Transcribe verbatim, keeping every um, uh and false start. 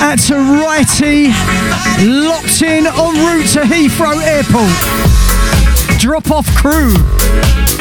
out to Righty, locked in en route to Heathrow Airport. Drop off crew.